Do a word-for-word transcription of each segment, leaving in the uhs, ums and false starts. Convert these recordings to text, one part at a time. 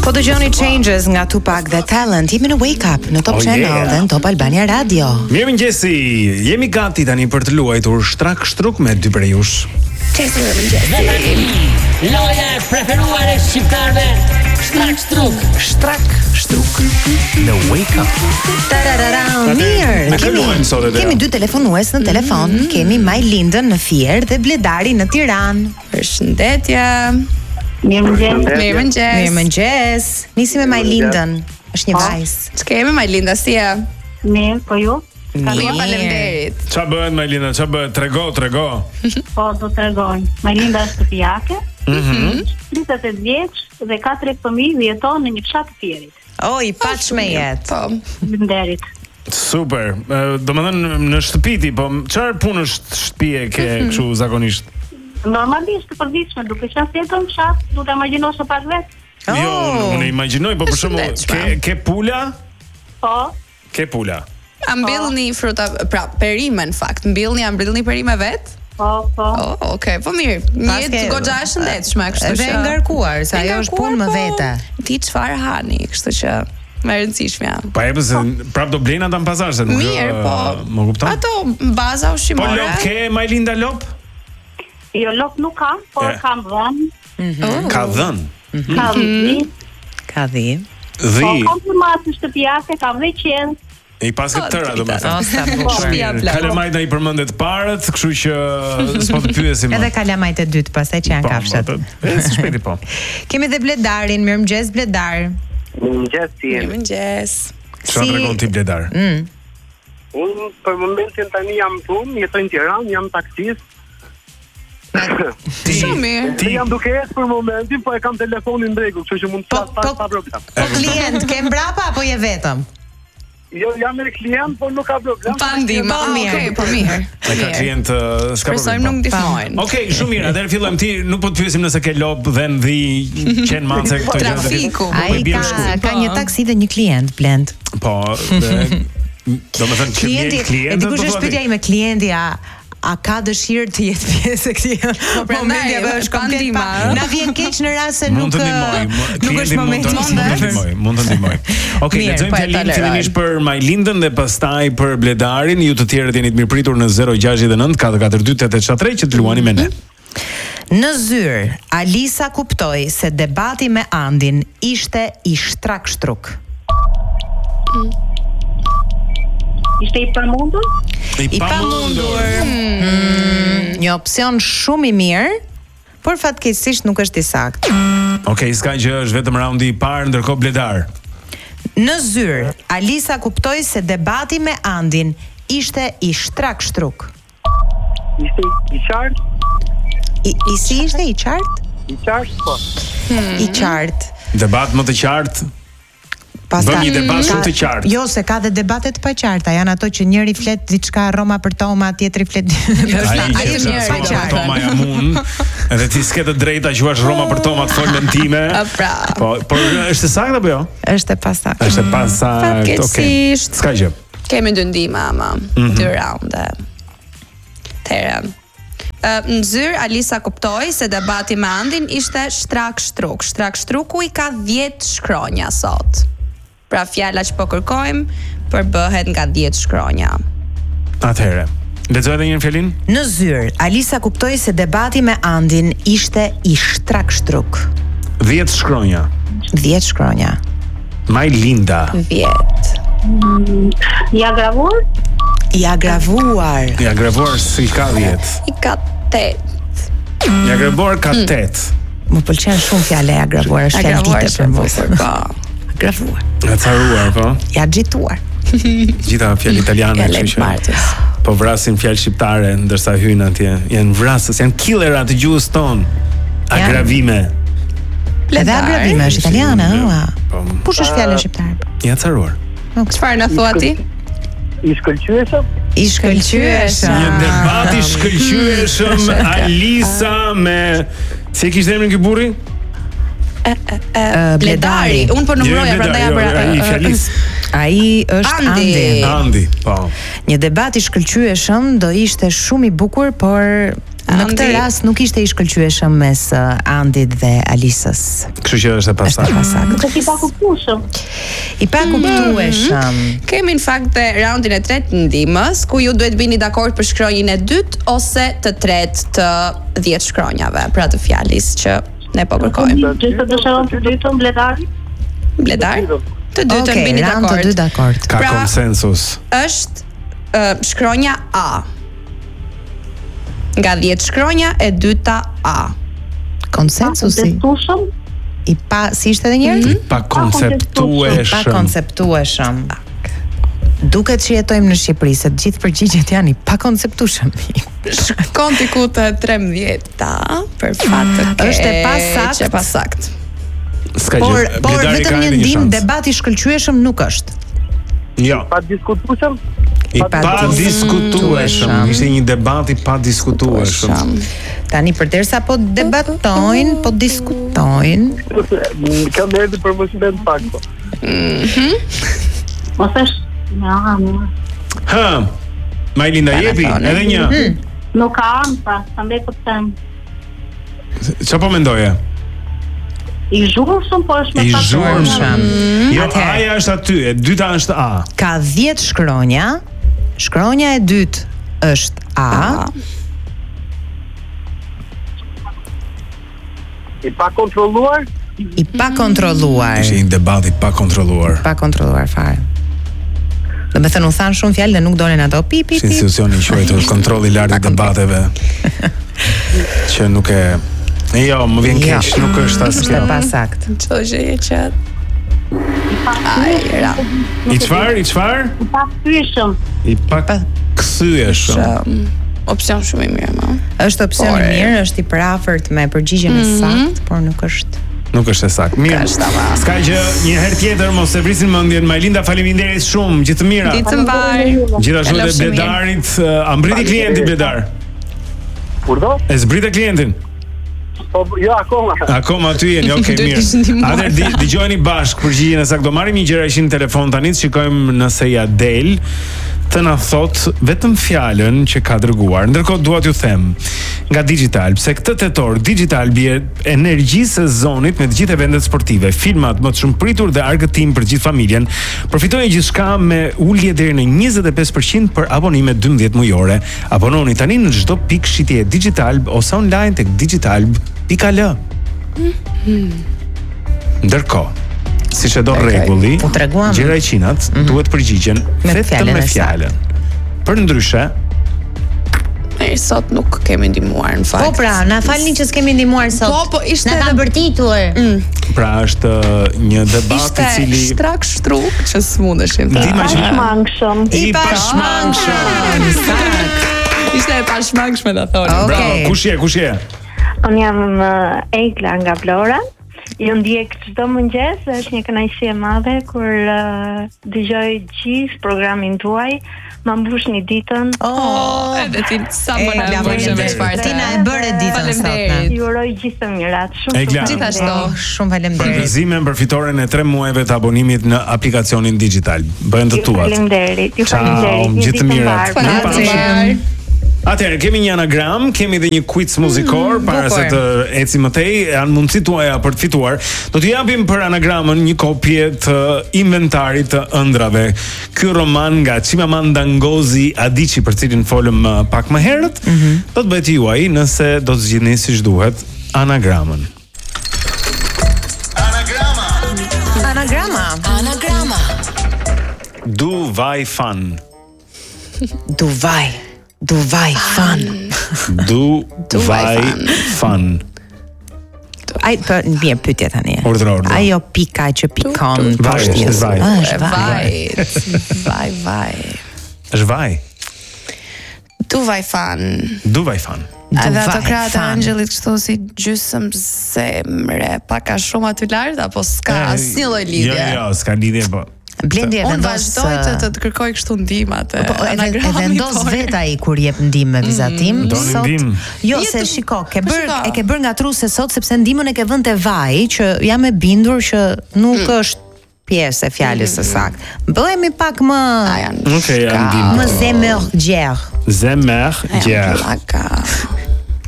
Po dëgjoni Changes nga Tupac dhe Talent. Jemi në Wake Up në Top Oh, Channel yeah. dhe në Top Albania Radio. Mirëmëngjesi. Jemi gati tani për të luajtur shtrak shtruk me dy prej jush. Loja e preferuar e shqiptarëve, shtrak shtruk. Shtrak shtruk në Wake Up. Tararara, Me mirë. kë luajmë sot e Kemi Dea? dy telefonues në telefon. Mm-hmm. Kemi Majlindën në Fier dhe Bledari në Tiranë. Përshëndetje. Mirëmëngjes. Mirëmëngjes. Mirëmëngjes. Nisim me Majlindën. Është një vajzë. Ç'kemi Majlinda si e? Mirë, po ju? Mirë, faleminderit. Qa bëhet Majlina, qa bëhet? Trego, trego. Po, do të regojnë. Majlinda është shtëpiake, Mhm. tridhjetë e tetë vjeç dhe ka tre fëmijë dhe jeton në një fshat të Fierit. O, i paqme jetë. Po. Nderit. Super. E, Do më thënë në shtëpiti, po çfarë punësh shtëpie ke kështu zakonisht? Normalisht të përditshme, duke qenë se jeton në fshat, du të imagjinosh pak vetë. Jo, unë unë imagjinoj, po për shembull, ke ke pula? Po, Ke pula. A mbillni fruta, pra perime në fakt. Mbillni, a mbillni perime vet? po, po. Oh, okay, po mirë. Një Paske- jetë goxha e shëndetshme, kështu Edhe që. ngarkuar, se E ajo është ngarkuar, punë më po, vete. Di çfarë hani, kështu që më e rëndësishme jam. Pa e pëse prap do blejnë ata në pazar se nuk Mirë, ë, po. Më kupton? Ato baza Po ushqimore. lop ke Majlinda lop? Jo, lop nuk kam, por E. kam dhënë, Oh. Ka dhën. kam dhi, Ka dhi. po Dhi. kam formatë shtëpiake, kam dhe qenë. I paske Po, tëra do me O, thënë. sa bukur. Shtëpia plot. Kalamajt i përmendet parët, kështu që s'po të pyesim. Edhe kalamajt e dytë, pastaj që janë Po, kafshët. po, po, e, si shpejti po. Kemi dhe Bledarin, mirëmëngjes Bledar. Mëngjes si jeni. Mirëmëngjes. Çfarë Si- tregon ti Bledar? Mm. Unë për momentin tani jam punë, jetoj në Tiranë, jam taksist. Shumë mirë. Ti jam duke ecë për momentin, po e kam telefonin në rregull, kështu që mund të Po, flas pa po- pa problem. Po klient, ke mbrapa apo je vetëm? Jo, jam me klient, por nuk ka problem. Pa ndihmë. Po, mirë. Okej, po mirë. E ka klient, uh, s'ka Shpresojmë problem. nuk ndihmojnë. Okej, shumë mirë. Atëherë fillojmë. Ti nuk po të pyesim nëse ke lop dhe ndhi, qen mace këto gjëra. Trafiku. Po i Ai bie ka, në shkull. ka një taksi dhe një klient, Blend. Po, dhe do të thënë që Klienti, vjen e klientët, dikush po është thua ti. pyetja ime klienti a a ka dëshirë të jetë pjesë e këtij prandaj, momenti apo është pa komplet ndihma, pa. ë? Na vjen keq në rast se nuk Mund të ndihmoj, nuk klienti është mund momenti të mund të ndihmoj, mund të ndihmoj. Okej, Mirë, lexojmë po e fjalin toleroj. fillimisht për Majlindën dhe pastaj për Bledarin. Ju të tjerët jeni të mirëpritur në zero gjasht nënt katër katër dy tetë shtat tre që të luani me ne. Në zyrë, Alisa kuptoi se debati me Andin ishte i shtrak shtruk. Ishte i përmundur? I pamundur. Mm, një opsion shumë i mirë, por fatkeqësisht nuk është i saktë. Okej, s'ka gjë, është vetëm raundi i parë, ndërkohë Bledar. Në zyrë, Alisa kuptoi se debati me Andin ishte i shtrak shtruk. Ishte i qartë, I, i si ishte i qartë? i qartë, po. I qartë. Debat më të qartë. Pastaj Bëm një debat ka- shumë të qartë. Jo, se ka dhe debate të paqarta, janë ato që njëri flet diçka Roma për Toma, tjetri flet. Ai ai që është Roma njëri për qartë. Toma jam unë, edhe ti s'ke të drejta quash Roma për Toma të folën time. A, pra. Po, por është e saktë apo jo? Është e pasaktë. Është e pasaktë. Okej. Fatkeqësisht. S'ka gjë. Kemi dy ndihma ama, dy raunde. Tere. Uh, në zyrë, Alisa kuptoi se debati me Andin ishte shtrak shtruk. Shtrak shtruku i ka dhjetë shkronja sot. Pra fjala që po kërkojmë përbëhet nga dhjetë shkronja. Atëherë. Lexoj edhe një herë fjalin. Në zyrë, Alisa kuptoi se debati me Andin ishte i shtrak shtruk. dhjetë shkronja. dhjetë shkronja. Majlinda. dhjetë. I agravuar? I agravuar. Ja gravuar si ka dhjetë. I ka tetë. Ja gravuar ka tetë. Më pëlqen shumë fjala e agravuar, është fjalë Agravuar dite për mua. shumë bukur, po. Agravuar. Ja caruar, po. Ja xhituar. Gjitha fjalë italiane, Fjala e kështu që. martës. Po vrasin fjalë shqiptare ndërsa hyn atje. Janë vrasës, janë killera të gjuhës tonë. Agravime. Edhe agravime është italiane, ëh. Po. Kush është fjala shqiptare? Ja caruar. Çfarë na thua ti? I shkëlqyeshëm, I shkëlqyeshëm. Një debat i shkëlqyeshëm Alisa me si e kishte emrin ky burri? Bledari. Unë po numëroja Jo, prandaj jo, pra. ai fjalis. Ai është Andi. Andi. Andi, po. Një debat i shkëlqyeshëm do ishte shumë i bukur, por Në këtë Andi- rast nuk ishte i shkëlqyeshëm mes uh, Andit dhe Alisës. Kështu që është e Është pasaktë. e pasaktë. Nuk është i pakuptueshëm. I pakuptueshëm. Kemi në fakt dhe raundin e tretë të ndihmës, ku ju duhet bini dakord për shkronjën e dytë ose të tretë të dhjetë shkronjave, pra të fjalës që ne po kërkojmë. Gjithë të dëshiron të dytën bledari. Bledar? Të dytën Okej, bini raund të dakord. dy dakord. Ka Pra- konsensus. Është uh, shkronja A. Nga dhjetë shkronja e dyta A. Konsensusi. Bestueshëm. I pa, si ishte edhe një herë? Pa konceptueshëm. Pa konceptueshëm. Duket që jetojmë në Shqipëri, se të gjithë përgjigjet janë i pa konceptueshëm. Shkon diku të trembëdhjeta, për fat të keq. Është e pasakt. e pasakt. S'ka Por, gjë. por Bledari ka vetëm një edhe një ndim shans. debati shkëlqyeshëm nuk është. Jo. Pa diskutueshëm. I Pa pa diskutueshëm. diskutueshëm. Ishte një debat i pa diskutueshëm. Tani përderisa po debatojnë, po diskutojnë. Kam erdhi për mos pak po. Mos është. Ja, më. Hë. Majlinda jepi, thonë. edhe një. Nuk ka anë, pra, prandaj po të them. Çfarë po mendoje? I zhurshëm, po është me I pak zhurshëm. Jo, Atëherë. aja është aty, e dyta është A. Ka dhjetë shkronja. Shkronja e dytë është A. I pa kontrolluar. I pa kontrolluar. Ishte një debat i pa kontrolluar. Pa kontrolluar fare. Do me thënë u thanë shumë fjalë dhe nuk donin ato pi pi Ishte pi. institucioni i quajtur kontrolli i lartë i debateve. Që nuk e E jo, më vjen Jo. keq, nuk është as Është kjo. e pasakt. Çdo gjë e qet. Ai, ra. I çfarë? I çfarë? I pa fyeshëm. I pa kthyeshëm. Um, opsion shumë i mirë, ma. Është opsion Por, i mirë, është i përafërt me përgjigjen e saktë, por nuk është. Nuk është e saktë. Mirë. S'ka gjë, një herë tjetër mos e vrisin mendjen. Majlinda, faleminderit shumë. Gjithë të mira. Ditë të mbar. Gjithashtu Kalofsh edhe mirë. Bledarit, uh, a mbriti klienti Bledar? Kurdo? E zbrite klientin? Po jo akoma. Akoma aty jeni, okay, Duhet mirë. ishtë ndihmuar. Atëherë di, dëgjojeni bashkë përgjigjen e saktë. Do marrim një gjëra në telefon tani, shikojmë nëse ja del të na thot vetëm fjalën që ka dërguar. Ndërkohë dua t'ju them nga Digital, pse këtë tetor Digital bie energji sezonit me të gjithë eventet sportive, filmat më të shumëpritur dhe argëtim për të gjithë familjen. Përfitojeni gjithçka me ulje deri në njëzet e pesë përqind për abonime dymbëdhjetë mujore. Abononi tani në çdo pikë shitje Digital ose online tek digital pikë al. Ndërkohë, siç e do rregulli, U treguam. gjëra e qinat duhet përgjigjen Me vetëm fjalën me e saktë. fjalën. Për ndryshe, E sot nuk kemi ndihmuar në fakt. Po pra, na falni që s'kemi ndihmuar sot. Po, po, ishte na edhe- kanë bërtitur. pra është një debat Ishte i cili shtrak shtruk që s'mundeshim ta. Ndihma që Mangshëm. i pashmangshëm. Ishte e pashmangshme ta thonë. Okej. Bravo, kush je, kush je? Unë jam uh, Egla nga Vlora. Ju ndjek çdo mëngjes dhe është një kënaqësi e madhe kur uh, dëgjoj gjithë programin tuaj, ma mbushni ditën. Oh, edhe ti sa më na Egla, vjen me faleminderit. çfarë. Ti na e bëre ditën sot. Faleminderit. Ju uroj gjithë të mirat. Shumë Egla. shumë Gjithashtu. faleminderit. Oh, shumë faleminderit. Përgëzime për fitoren e tre muajve të abonimit në aplikacionin digital. Bëhen të Ju tuat. faleminderit. Ju Ciao, faleminderit. Një gjithë ditë mirat. mbar. Mirë Faleminderit. Atëherë kemi një anagram, kemi edhe një quiz muzikor para se të ecim më tej, janë mundësitë tuaja për të fituar. Do t'ju japim për anagramën një kopje të inventarit të ëndrave. Ky roman nga Chimamanda Ngozi Adichie, për cilin folëm uh, pak më herët, do të bëhet juaj nëse do të zgjidhni siç duhet anagramën. Anagrama. Anagrama. Du vaj fan. Duvaj. Duvaj fan. Du vaj fan. Ai po mirë pyetje tani. Urdhra, urdhra. Ajo pika që pikon Vaj, poshtë. është vaj. Ah, është vaj. Vaj. Vaj, vaj. Është vaj. Tu vaj fan. Du vaj fan. Edhe ato Duvaj kratë e fan. Angelit kështu si gjysëm zemre, pak a shumë aty lart apo s'ka asnjë lloj lidhje. Jo, jo, s'ka lidhje, po. Blendi e Unë vendos vazhdoj të të të kërkoj kështu ndihmat e Po, e, ven- e anagramit, vendos por- vet ai kur jep ndihmë me vizatim. Doni Sot- ndihmë? Jo, Jetë- se shiko, ke Po, bër shiko. e ke bër ngatruese sot sepse ndihmën e ke vënë te vaj që jam e bindur që nuk është pjesë e fjalës së saktë. Bëhemi pak më A janë Okej, janë shka- ndihmë. më zemër gjerë. Zemer a janë gjerë. plaka.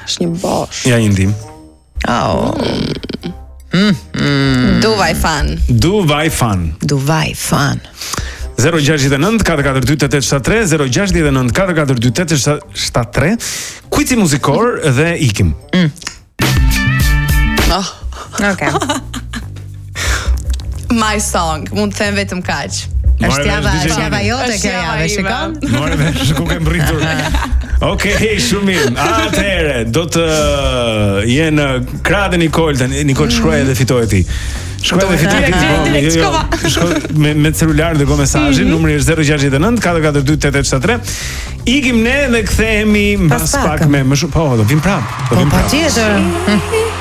Është një bosh. Ja një ndim. Oh, Duvaj fan. Duvaj fan. Duvaj fan. zero gjasht e nëntë katër katër dy tetë shtat tre zero gjasht e nëntë katër katër dy tetë shtat tre. Kuici muzikor dhe ikim. Oh. Okay. My song, mund të them vetëm kaq. Është java, vesh, është java jote Është kjo java javë, ime. shikon? Morë vesh ku kem rritur. Okej, shumë mirë. Atëherë, do të jenë krahët e Nikol, Nikol shkruaj dhe fitoi ti. Shkruaj dhe fitoi ti. direkt, shkova. Shkoj me me celular dërgo mesazhin, numri është zero gjasht e nëntë katër katër dy tetë shtat tre. Ikim ne dhe kthehemi mbas Pas pak. pak me më shumë. Po, do vim prap. Do Po vim prap. patjetër.